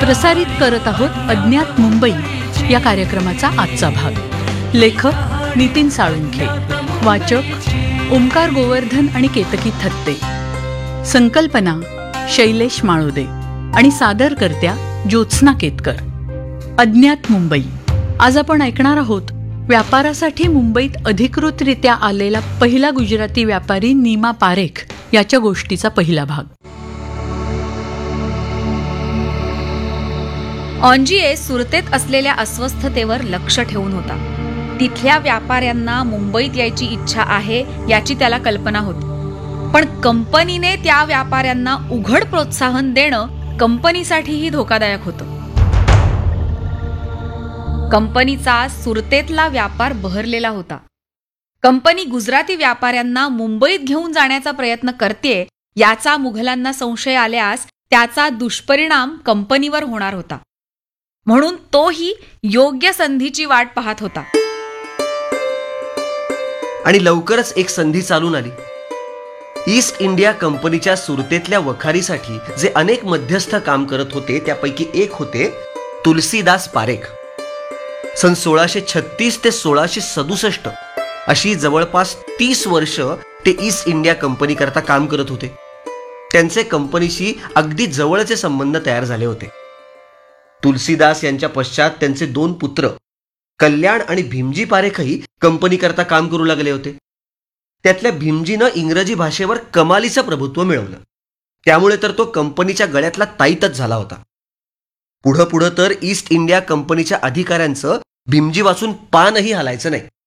प्रसारित करत आहोत अज्ञात मुंबई या कार्यक्रमाचा आजचा भाग. लेखक नितीन साळुंखे, वाचक ओमकार गोवर्धन आणि केतकी थत्ते, संकल्पना शैलेश माळोदे आणि सादरकर्त्या ज्योत्स्ना केतकर. अज्ञात मुंबई. आज आपण ऐकणार आहोत व्यापारासाठी मुंबईत अधिकृतरित्या आलेला पहिला गुजराती व्यापारी नीमा पारेख याच्या गोष्टीचा पहिला भाग. ऑन्जिए सुरतेत असलेल्या अस्वस्थतेवर लक्ष ठेवून होता. तिथल्या व्यापाऱ्यांना मुंबईत यायची इच्छा आहे याची त्याला कल्पना होती, पण कंपनीने त्या व्यापाऱ्यांना उघड प्रोत्साहन देणं कंपनीसाठीही धोकादायक होतं. कंपनीचा सुरतेतला व्यापार बहरलेला होता. कंपनी गुजराती व्यापाऱ्यांना मुंबईत घेऊन जाण्याचा प्रयत्न करतेय याचा मुघलांना संशय आल्यास त्याचा दुष्परिणाम कंपनीवर होणार होता. म्हणून तोही योग्य संधीची वाट पाहत होता. आणि लवकरच एक संधी चालून आली. ईस्ट इंडिया कंपनीच्या सुरतेतल्या वखारीसाठी जे अनेक मध्यस्थ काम करत होते त्यापैकी एक होते तुलसीदास पारेख. सन 1636 ते 1667 अशी जवळपास 30 वर्ष ते ईस्ट इंडिया कंपनी करता काम करत होते. त्यांचे कंपनीशी अगदी जवळचे संबंध तयार झाले होते. तुलसीदास यांच्या पश्चात त्यांचे 2 पुत्र कल्याण आणि भीमजी पारेखही कंपनी करता काम करू लागले होते. त्यातल्या भीमजीनं इंग्रजी भाषेवर कमालीचं प्रभुत्व मिळवलं. त्यामुळे तर तो कंपनीच्या गळ्यातला ताईतच झाला होता. पुढं तर ईस्ट इंडिया कंपनीच्या अधिकाऱ्यांचं भीमजी वाचून पानही हलायचं नाही.